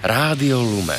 Rádio Lumen.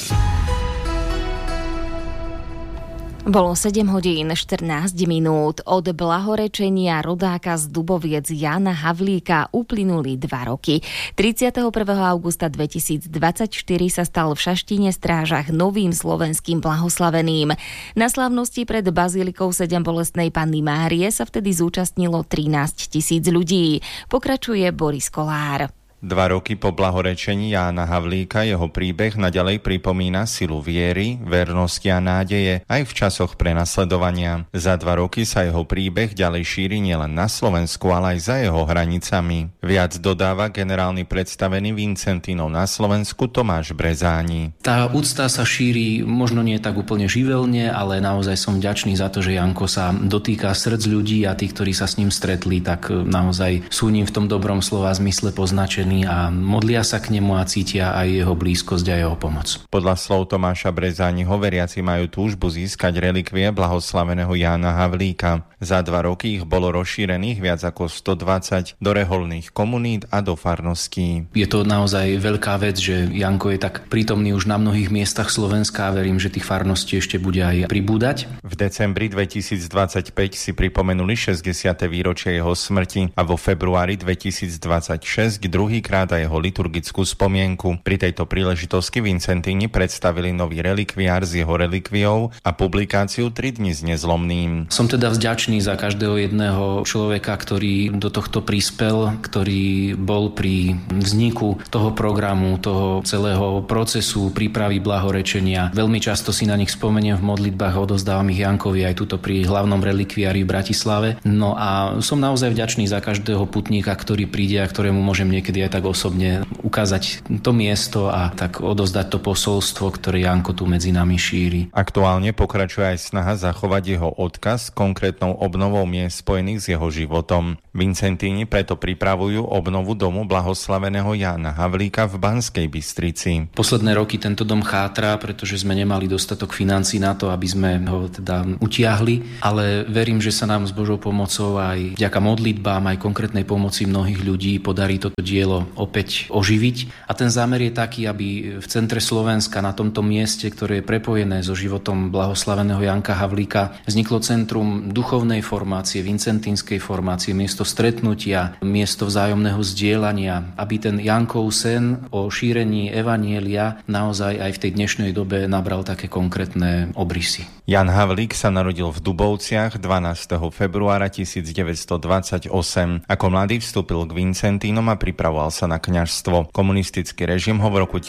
Bolo 7 hodín 14 minút. Od blahorečenia rodáka z Duboviec Jána Havlíka uplynuli 2 roky. 31. augusta 2024 sa stal v Šaštíne Strážach novým slovenským blahoslaveným. Na slávnosti pred bazílikou 7 bolestnej Panny Márie sa vtedy zúčastnilo 13 000 ľudí. Pokračuje Boris Kolár. 2 roky po blahorečení Jána Havlíka jeho príbeh naďalej pripomína silu viery, vernosti a nádeje aj v časoch prenasledovania. Za 2 roky sa jeho príbeh ďalej šíri nielen na Slovensku, ale aj za jeho hranicami. Viac dodáva generálny predstavený Vincentínov na Slovensku Tomáš Brezáni. Tá úcta sa šíri možno nie tak úplne živelne, ale naozaj som vďačný za to, že Janko sa dotýka srdc ľudí a tí, ktorí sa s ním stretli, tak naozaj sú ním v tom dobrom slova zmysle poznačení a modlia sa k nemu a cítia aj jeho blízkosť a jeho pomoc. Podľa slov Tomáša Brezániho veriaci majú túžbu získať relikvie blahoslaveného Jána Havlíka. Za 2 roky ich bolo rozšírených viac ako 120 do reholných komunít a do farností. Je to naozaj veľká vec, že Janko je tak prítomný už na mnohých miestach Slovenska a verím, že tých farností ešte bude aj pribúdať. V decembri 2025 si pripomenuli 60. výročie jeho smrti a vo februári 2026 druhýkrát aj jeho liturgickú spomienku. Pri tejto príležitosti Vincentíni predstavili nový relikviár s jeho relikviou a publikáciu 3 dni s nezlomným. Som teda vďačný za každého jedného človeka, ktorý do tohto prispel, ktorý bol pri vzniku toho programu, toho celého procesu prípravy blahorečenia. Veľmi často si na nich spomeniem v modlitbách a odovzdávam ich Jankovi aj tuto pri hlavnom relikviári v Bratislave. No a som naozaj vďačný za každého putníka, ktorý príde a ktorému môžem niekedy aj tak osobne ukázať to miesto a tak odovzdať to posolstvo, ktoré Janko tu medzi nami šíri. Aktuálne pokračuje aj snaha zachovať jeho odkaz konkrétnou obnovou miest spojených s jeho životom. Vincentíni preto pripravujú obnovu domu blahoslaveného Jána Havlíka v Banskej Bystrici. Posledné roky tento dom chátra, pretože sme nemali dostatok financií na to, aby sme ho teda utiahli, ale verím, že sa nám s Božou pomocou aj vďaka modlitbám, aj konkrétnej pomoci mnohých ľudí podarí toto dielo opäť oživiť. A ten zámer je taký, aby v centre Slovenska, na tomto mieste, ktoré je prepojené so životom blahoslaveného Janka Havlíka, vzniklo centrum duchovnej formácie, vincentínskej formácie, miesto stretnutia, miesto vzájomného zdieľania, aby ten Jankov sen o šírení evanjelia naozaj aj v tej dnešnej dobe nabral také konkrétne obrysy. Jan Havlík sa narodil v Dubovciach 12. februára 1928. Ako mladý vstúpil k Vincentínom a pripravoval sa na kňazstvo. Komunistický režim ho v roku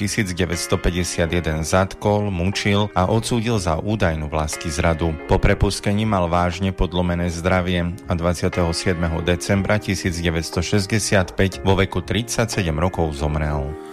1951 zatkol, mučil a odsúdil za údajnú vlastizradu. Po prepustení mal vážne podlomené zdravie a 27. decembra 1965 vo veku 37 rokov zomrel.